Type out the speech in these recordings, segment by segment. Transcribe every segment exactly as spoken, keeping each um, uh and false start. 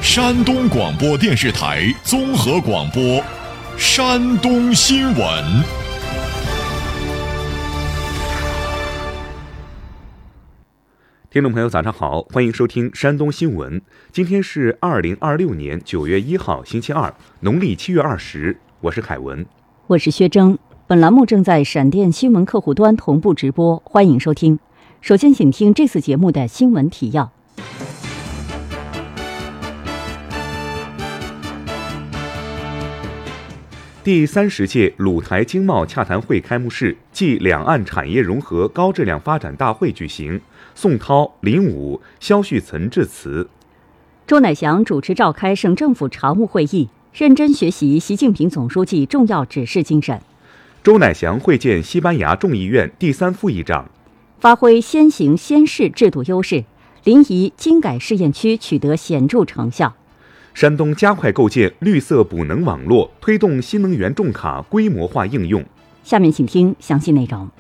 山东广播电视台综合广播，山东新闻。 听众朋友早上好，欢迎收听山东新闻。今天是二零二六年九月一号星期二，农历七月二十，我是凯文， 我是薛征。本栏目正在闪电新闻客户端同步直播，欢迎收听。首先请听这次节目的新闻提要。 第三十届鲁台经贸洽谈会开幕式暨两岸产业融合高质量发展大会举行，宋涛、林武、肖旭岑致辞。 周乃祥主持召开省政府常务会议，认真学习习近平总书记重要指示精神。 周乃祥会见西班牙众议院第三副议长， 发挥先行先试制度优势，临沂精改试验区取得显著成效。 山东加快构建绿色补能网络，推动新能源重卡规模化应用。 下面请听详细内容。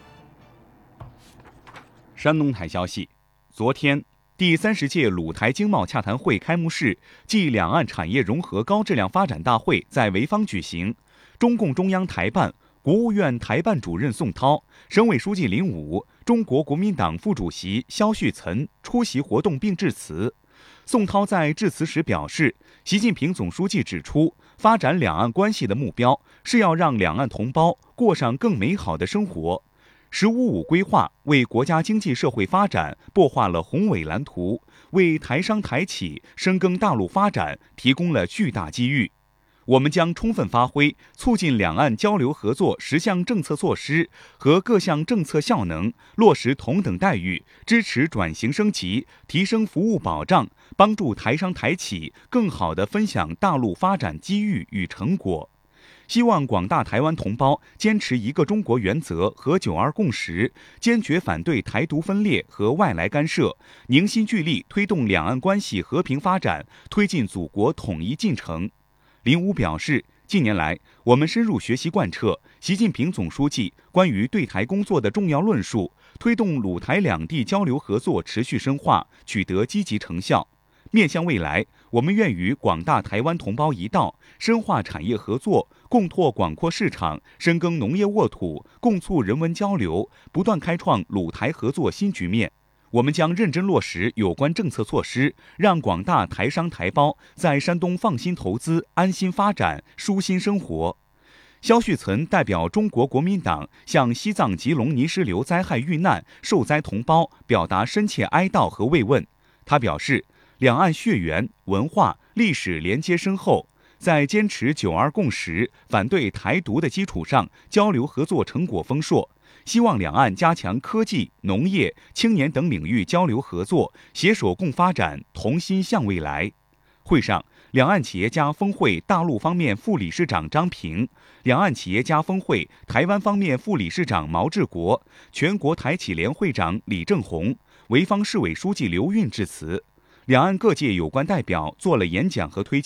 山东台消息，昨天，第三十届鲁台经贸洽谈会开幕式暨两岸产业融合高质量发展大会在潍坊举行。中共中央台办、国务院台办主任宋涛、省委书记林武、中国国民党副主席肖旭岑出席活动并致辞。宋涛在致辞时表示，习近平总书记指出，发展两岸关系的目标是要让两岸同胞过上更美好的生活。十五五规划为国家经济社会发展擘画了宏伟蓝图，为台商台企深耕大陆发展提供了巨大机遇。我们将充分发挥促进两岸交流合作十项政策措施和各项政策效能，落实同等待遇，支持转型升级，提升服务保障，帮助台商台企更好地分享大陆发展机遇与成果。希望广大台湾同胞坚持一个中国原则和九二共识，坚决反对台独分裂和外来干涉，凝心聚力推动两岸关系和平发展，推进祖国统一进程。林武表示，近年来，我们深入学习贯彻习近平总书记关于对台工作的重要论述，推动鲁台两地交流合作持续深化，取得积极成效。面向未来，我们愿与广大台湾同胞一道，深化产业合作，共拓广阔市场，深耕农业沃土，共促人文交流，不断开创鲁台合作新局面。我们将认真落实有关政策措施，让广大台商台胞在山东放心投资、安心发展、舒心生活。肖旭岑代表中国国民党向西藏吉隆泥石流灾害遇难受灾同胞表达深切哀悼和慰问。他表示，两岸血缘、文化、历史连接深厚，在坚持九二共识、反对台独的基础上，交流合作成果丰硕。希望两岸加强科技、农业、青年等领域交流合作，携手共发展，同心向未来。会上，两岸企业家峰会大陆方面副理事长张平、两岸企业家峰会台湾方面副理事长毛志国、全国台企联会长李正红、潍坊市委书记刘运致辞。两岸各界有关代表做了演讲和推荐。